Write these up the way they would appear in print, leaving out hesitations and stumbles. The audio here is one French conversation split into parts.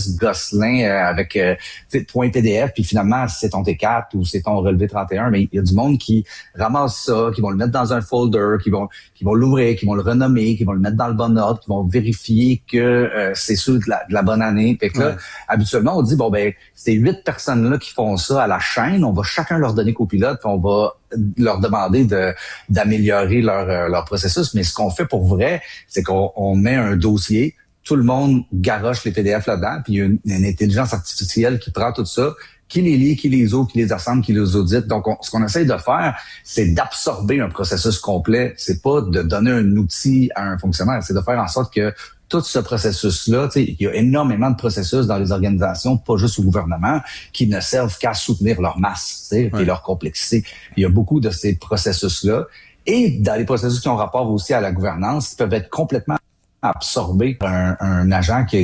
Alice Gosselin avec point PDF, puis finalement, c'est ton T4 ou c'est ton relevé 31, mais il y a du monde qui ramasse ça, qui vont le mettre dans un folder, qui vont l'ouvrir, qui vont le renommer, qui vont le mettre dans le bon ordre, qui vont vérifier que c'est ceux de la bonne année. Fait que là, habituellement, on dit, ces 8 personnes-là qui font ça à la chaîne, on va chacun leur donner copilote, puis on va leur demander d'améliorer leur processus. Mais ce qu'on fait pour vrai, c'est qu'on met un dossier, tout le monde garoche les PDF là-dedans, puis il y a une intelligence artificielle qui prend tout ça, qui les lit, qui les ouvre, qui les assemble, qui les audite. Donc, ce qu'on essaye de faire, c'est d'absorber un processus complet. C'est pas de donner un outil à un fonctionnaire, c'est de faire en sorte que tout ce processus-là, il y a énormément de processus dans les organisations, pas juste au gouvernement, qui ne servent qu'à soutenir leur masse, et leur complexité. Il y a beaucoup de ces processus-là. Et dans les processus qui ont rapport aussi à la gouvernance, qui peuvent être complètement absorbés par un agent qui a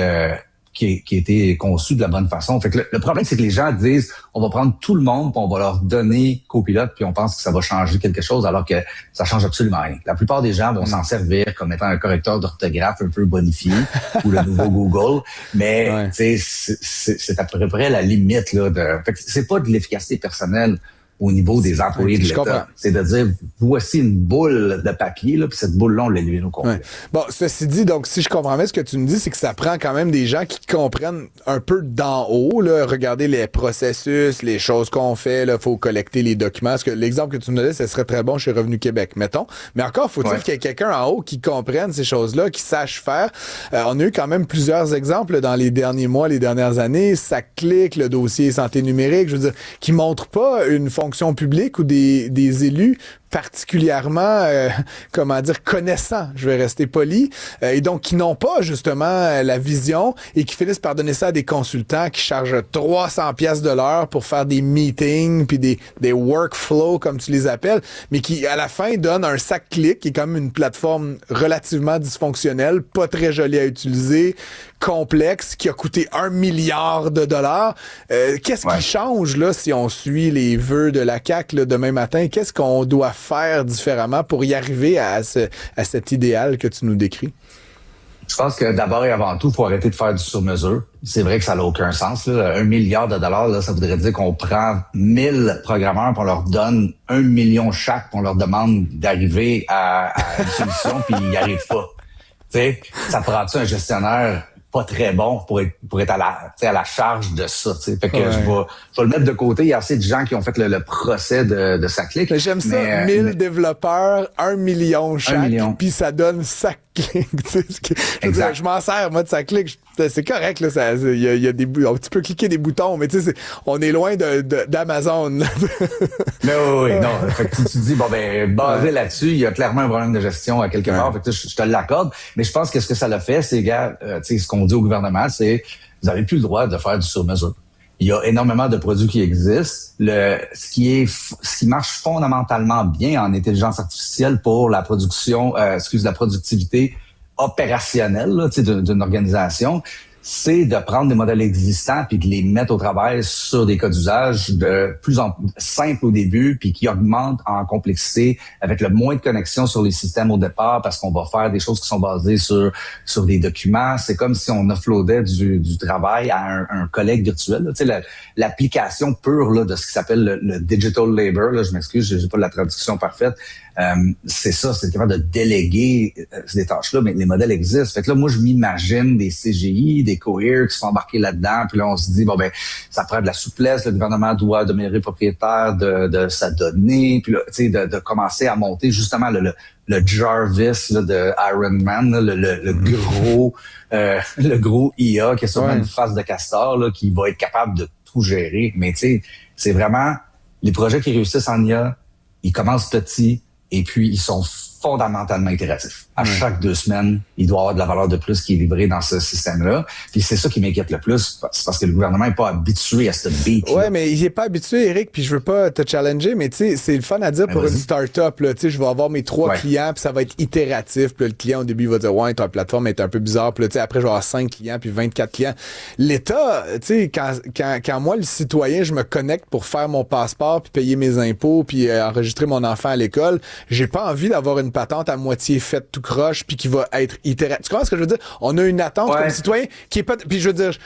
été conçu de la bonne façon. Fait que le problème, c'est que les gens disent, on va prendre tout le monde, puis on va leur donner copilote, puis on pense que ça va changer quelque chose, alors que ça change absolument rien. La plupart des gens vont s'en servir comme étant un correcteur d'orthographe un peu bonifié, ou le nouveau Google, mais c'est à peu près la limite là. Fait que c'est pas de l'efficacité personnelle au niveau des employés de l'État. C'est de dire, voici une boule de papier, là, puis cette boule-là, on l'élimine au complet. Ouais. Bon, ceci dit, donc, si je comprends bien ce que tu me dis, c'est que ça prend quand même des gens qui comprennent un peu d'en haut, là, regarder les processus, les choses qu'on fait, là, faut collecter les documents. Parce que l'exemple que tu me donnais, ce serait très bon chez Revenu Québec, mettons. Mais encore, faut-il qu'il y ait quelqu'un en haut qui comprenne ces choses-là, qui sache faire. On a eu quand même plusieurs exemples dans les derniers mois, les dernières années. Ça clique, le dossier santé numérique, je veux dire, qui montre pas une fonction publique ou des élus particulièrement, connaissants, je vais rester poli, et donc qui n'ont pas justement la vision et qui finissent par donner ça à des consultants qui chargent 300 pièces de l'heure pour faire des meetings puis des workflows comme tu les appelles, mais qui à la fin donnent un sac clic qui est comme une plateforme relativement dysfonctionnelle, pas très jolie à utiliser, complexe, qui a coûté 1 milliard de dollars. Qu'est-ce qui change là si on suit les vœux de la CAQ là, demain matin? Qu'est-ce qu'on doit faire différemment pour y arriver à cet idéal que tu nous décris? Je pense que d'abord et avant tout, il faut arrêter de faire du sur-mesure. C'est vrai que ça n'a aucun sens. Là. 1 milliard de dollars, là, ça voudrait dire qu'on prend 1000 programmeurs, puis on leur donne 1 million chaque, puis on leur demande d'arriver à une solution, puis ils n'y arrivent pas. T'sais, ça prend-tu un gestionnaire pas très bon pour être à la charge de ça, tu sais. Fait que je vais le mettre de côté. Il y a assez de gens qui ont fait le procès de SACLIC. J'aime ça. 1000 développeurs, 1 million chaque, puis ça donne SACLIC. Je m'en sers, moi, de SACLIC. C'est correct, là. Il y a des boutons. Tu peux cliquer des boutons, mais tu sais, on est loin d'Amazon. Mais oui, non. Fait que tu te dis, basé là-dessus, il y a clairement un problème de gestion à quelque part. Fait que je te l'accorde. Mais je pense que ce que ça l'a fait, c'est, gars, tu sais, ce qu'on dit au gouvernement, c'est vous n'avez plus le droit de faire du sur-mesure. Il y a énormément de produits qui existent. Ce qui marche fondamentalement bien en intelligence artificielle pour la production, la productivité opérationnelle là, d'une organisation, c'est de prendre des modèles existants puis de les mettre au travail sur des cas d'usage de plus en plus simples au début puis qui augmentent en complexité avec le moins de connexion sur les systèmes au départ parce qu'on va faire des choses qui sont basées sur des documents. C'est comme si on offloadait du travail à un collègue virtuel. Tu sais, l'application pure là, de ce qui s'appelle le digital labor, là, je m'excuse, j'ai pas la traduction parfaite. C'est ça, c'est capable de déléguer ces tâches-là, mais les modèles existent. Fait que là, moi, je m'imagine des CGI, des COIR qui sont embarqués là-dedans, puis là, on se dit, ça prend de la souplesse, le gouvernement doit demeurer propriétaire de sa donnée, puis là, tu sais, de commencer à monter justement le Jarvis là, de Iron Man, là, le gros IA qui est sur une face de castor, là, qui va être capable de tout gérer. Mais tu sais, c'est vraiment les projets qui réussissent en IA, ils commencent petits, et puis ils sont fondamentalement itératifs. À chaque 2 semaines, il doit y avoir de la valeur de plus qui est livrée dans ce système-là. Puis c'est ça qui m'inquiète le plus, c'est parce que le gouvernement n'est pas habitué à ce beat. Ouais, mais il est pas habitué, Eric, puis je veux pas te challenger, mais tu sais, c'est le fun à dire pour une start-up, là. Tu sais, je vais avoir mes 3 clients, puis ça va être itératif. Puis le client, au début, il va dire, ouais, ta plateforme est un peu bizarre. Puis là, tu sais, après, je vais avoir 5 clients, puis 24 clients. L'État, tu sais, quand moi, le citoyen, je me connecte pour faire mon passeport, puis payer mes impôts, puis enregistrer mon enfant à l'école, j'ai pas envie d'avoir une patente à moitié faite tout croche puis qui va être itérative. Tu comprends ce que je veux dire? On a une attente comme citoyen qui est pas... Puis je veux dire,